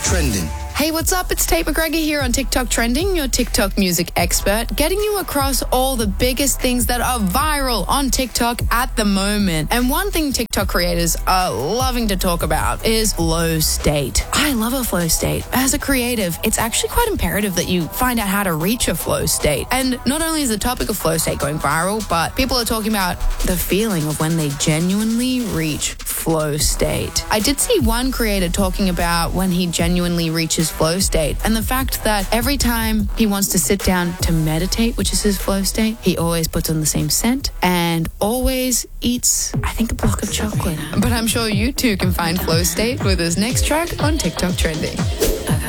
Trending. Hey, what's up? It's Tate McGregor here on TikTok Trending, your TikTok music expert, getting you across all the biggest things that are viral on TikTok at the moment. And one thing TikTok creators are loving to talk about is flow state. I love a flow state. As a creative, it's actually quite imperative that you find out how to reach a flow state. And not only is the topic of flow state going viral, but people are talking about the feeling of when they genuinely reach flow state. I did see one creator talking about when he genuinely reaches flow state and the fact that every time he wants to sit down to meditate, which is his flow state, he always puts on the same scent and always eats, I think, a block of chocolate. But I'm sure you too can find flow state with his next track on TikTok Trending.